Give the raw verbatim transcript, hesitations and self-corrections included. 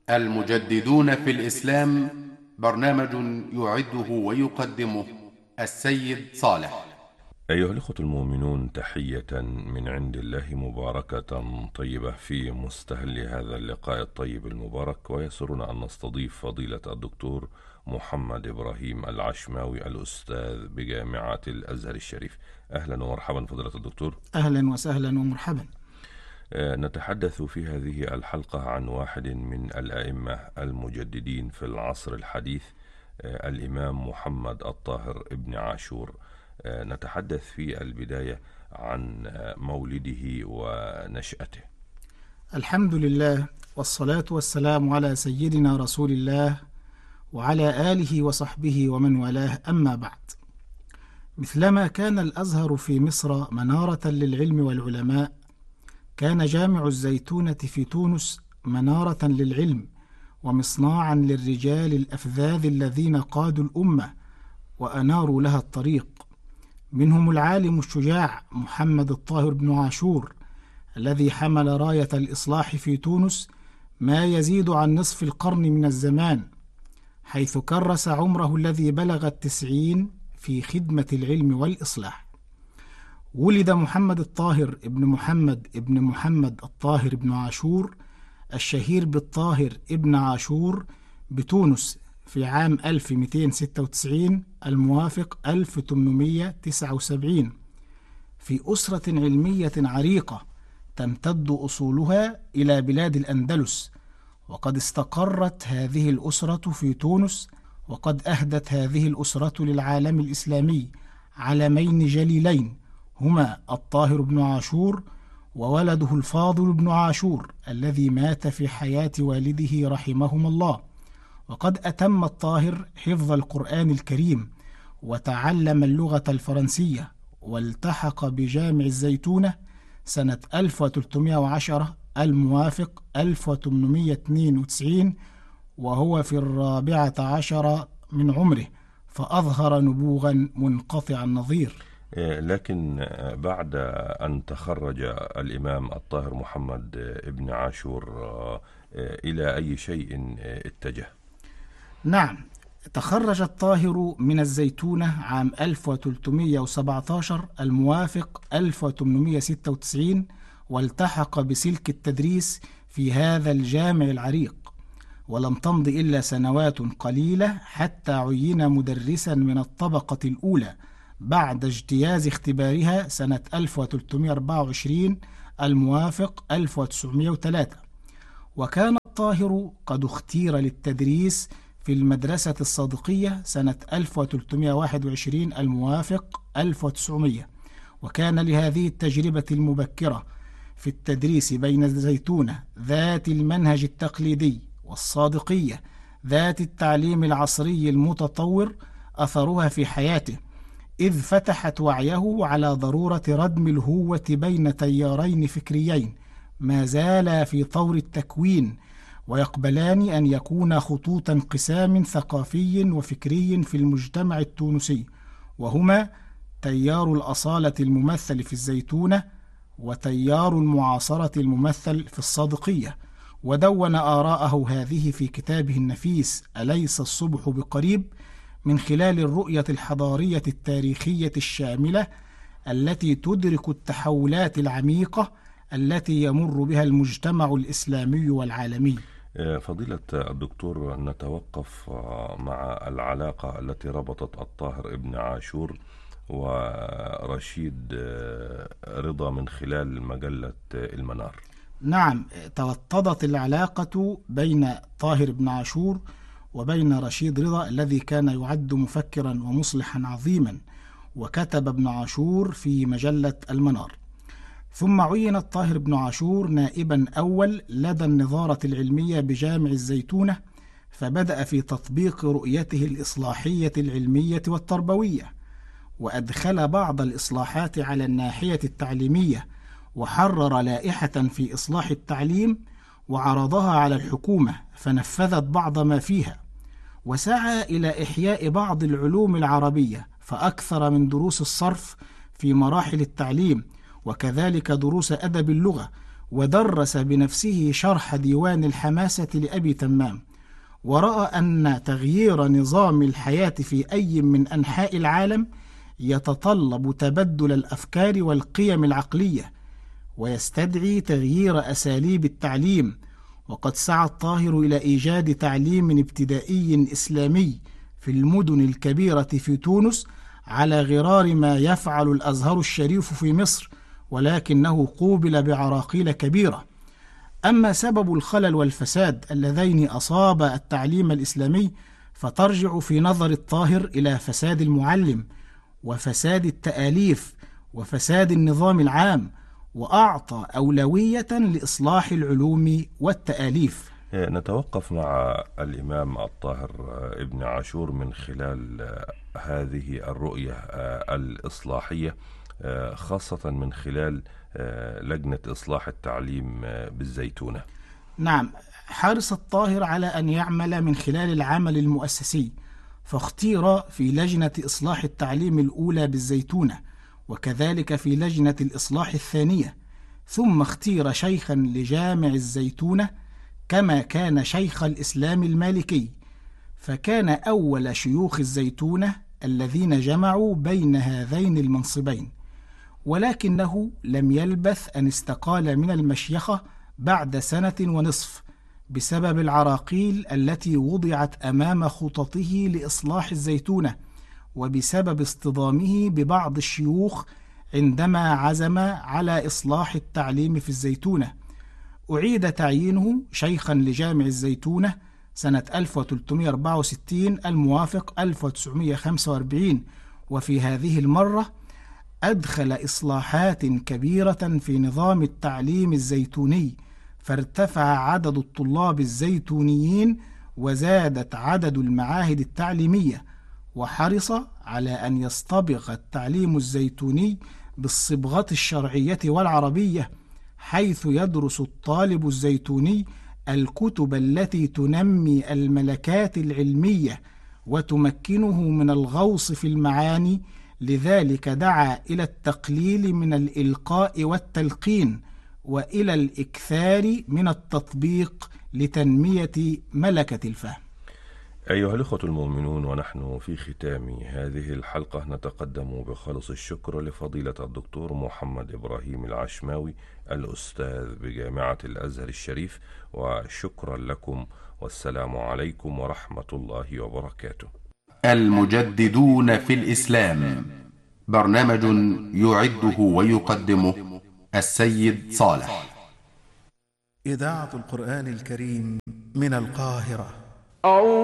المجددون في الإسلام، برنامج يعده ويقدمه السيد صالح. أيها الأخوة المؤمنون، تحية من عند الله مباركة طيبة في مستهل هذا اللقاء الطيب المبارك، ويسرنا أن نستضيف فضيلة الدكتور محمد إبراهيم العشماوي الأستاذ بجامعة الأزهر الشريف. أهلا ومرحبا فضيلة الدكتور. أهلا وسهلا ومرحبا. نتحدث في هذه الحلقة عن واحد من الأئمة المجددين في العصر الحديث، الإمام محمد الطاهر ابن عاشور. نتحدث في البداية عن مولده ونشأته. الحمد لله، والصلاة والسلام على سيدنا رسول الله وعلى آله وصحبه ومن والاه، أما بعد. مثلما كان الأزهر في مصر منارة للعلم والعلماء، كان جامع الزيتونة في تونس منارة للعلم ومصناعا للرجال الأفذاذ الذين قادوا الأمة وأناروا لها الطريق. منهم العالم الشجاع محمد الطاهر بن عاشور، الذي حمل راية الإصلاح في تونس ما يزيد عن نصف القرن من الزمان، حيث كرس عمره الذي بلغ التسعين في خدمة العلم والإصلاح. ولد محمد الطاهر ابن محمد ابن محمد الطاهر ابن عاشور الشهير بالطاهر ابن عاشور بتونس في عام ألف ومئتين وستة وتسعين الموافق ألف وثمانمئة وتسعة وسبعين، في أسرة علمية عريقة تمتد أصولها إلى بلاد الأندلس. وقد استقرت هذه الأسرة في تونس، وقد أهدت هذه الأسرة للعالم الإسلامي علمين جليلين، هما الطاهر بن عاشور وولده الفاضل بن عاشور الذي مات في حياة والده رحمهما الله. وقد أتم الطاهر حفظ القرآن الكريم وتعلم اللغة الفرنسية، والتحق بجامع الزيتونة سنة ألف وثلاثمئة وعشرة الموافق ألف وثمانمئة واثنين وتسعين، وهو في الرابعة عشر من عمره، فأظهر نبوغا منقطع النظير. لكن بعد أن تخرج الإمام الطاهر محمد ابن عاشور إلى أي شيء اتجه؟ نعم، تخرج الطاهر من الزيتونة عام ألف وثلاثمئة وسبعة عشر الموافق ألف وثمانمئة وستة وتسعين، والتحق بسلك التدريس في هذا الجامع العريق. ولم تمض إلا سنوات قليلة حتى عين مدرسا من الطبقة الأولى بعد اجتياز اختبارها سنة ألف وثلاثمئة وأربعة وعشرين الموافق ألف وتسعمئة وثلاثة. وكان الطاهر قد اختير للتدريس في المدرسة الصادقية سنة ألف وثلاثمئة وواحد وعشرين الموافق ألف وتسعمئة. وكان لهذه التجربة المبكرة في التدريس بين الزيتونة ذات المنهج التقليدي والصادقية ذات التعليم العصري المتطور أثرها في حياته، إذ فتحت وعيه على ضرورة ردم الهوة بين تيارين فكريين ما زالا في طور التكوين، ويقبلان أن يكون خطوط انقسام ثقافي وفكري في المجتمع التونسي، وهما تيار الأصالة الممثل في الزيتونة وتيار المعاصرة الممثل في الصادقية. ودون آراءه هذه في كتابه النفيس أليس الصبح بقريب، من خلال الرؤية الحضارية التاريخية الشاملة التي تدرك التحولات العميقة التي يمر بها المجتمع الإسلامي والعالمي. فضيلة الدكتور، نتوقف مع العلاقة التي ربطت الطاهر ابن عاشور ورشيد رضا من خلال مجلة المنار. نعم، توطدت العلاقة بين طاهر بن عاشور وبين رشيد رضا الذي كان يعد مفكرا ومصلحا عظيما، وكتب ابن عاشور في مجلة المنار. ثم عين الطاهر بن عاشور نائبا أول لدى النظارة العلمية بجامع الزيتونة، فبدأ في تطبيق رؤيته الإصلاحية العلمية والتربوية، وأدخل بعض الإصلاحات على الناحية التعليمية، وحرر لائحة في إصلاح التعليم وعرضها على الحكومة فنفذت بعض ما فيها، وسعى إلى إحياء بعض العلوم العربية فأكثر من دروس الصرف في مراحل التعليم، وكذلك دروس أدب اللغة، ودرس بنفسه شرح ديوان الحماسة لأبي تمام، ورأى أن تغيير نظام الحياة في أي من أنحاء العالم يتطلب تبدل الأفكار والقيم العقلية، ويستدعي تغيير أساليب التعليم. وقد سعى الطاهر إلى إيجاد تعليم ابتدائي إسلامي في المدن الكبيرة في تونس على غرار ما يفعل الأزهر الشريف في مصر، ولكنه قوبل بعراقيل كبيرة. أما سبب الخلل والفساد اللذين أصاب التعليم الإسلامي فترجع في نظر الطاهر إلى فساد المعلم، وفساد التآليف، وفساد النظام العام، وأعطى أولوية لإصلاح العلوم والتآليف. نتوقف مع الإمام الطاهر ابن عاشور من خلال هذه الرؤية الإصلاحية، خاصة من خلال لجنة إصلاح التعليم بالزيتونة. نعم، حرص الطاهر على أن يعمل من خلال العمل المؤسسي، فاختير في لجنة إصلاح التعليم الأولى بالزيتونة، وكذلك في لجنة الإصلاح الثانية، ثم اختير شيخا لجامع الزيتونة كما كان شيخ الإسلام المالكي، فكان أول شيوخ الزيتونة الذين جمعوا بين هذين المنصبين. ولكنه لم يلبث أن استقال من المشيخة بعد سنة ونصف بسبب العراقيل التي وضعت أمام خططه لإصلاح الزيتونة، وبسبب اصطدامه ببعض الشيوخ عندما عزم على إصلاح التعليم في الزيتونة. أعيد تعيينه شيخا لجامع الزيتونة سنة ألف وثلاثمائة وأربعة وستين الموافق ألف وتسعمائة وخمسة وأربعين، وفي هذه المرة أدخل إصلاحات كبيرة في نظام التعليم الزيتوني، فارتفع عدد الطلاب الزيتونيين وزادت عدد المعاهد التعليمية، وحرص على أن يصطبغ التعليم الزيتوني بالصبغة الشرعية والعربية، حيث يدرس الطالب الزيتوني الكتب التي تنمي الملكات العلمية وتمكنه من الغوص في المعاني. لذلك دعا إلى التقليل من الإلقاء والتلقين، وإلى الإكثار من التطبيق لتنمية ملكة الفهم. أيها الأخوة المؤمنون، ونحن في ختام هذه الحلقة نتقدم بخالص الشكر لفضيلة الدكتور محمد إبراهيم العشماوي الأستاذ بجامعة الأزهر الشريف، وشكرا لكم، والسلام عليكم ورحمة الله وبركاته. المجددون في الإسلام، برنامج يعده ويقدمه السيد صالح. إذاعة القرآن الكريم من القاهرة.